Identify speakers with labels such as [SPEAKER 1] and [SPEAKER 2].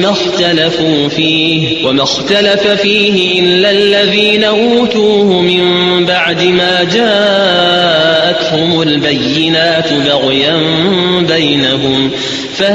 [SPEAKER 1] ما اختلف فيه إلا الذين أوتوه من بعد ما جاءتهم البينات بغيا بينهم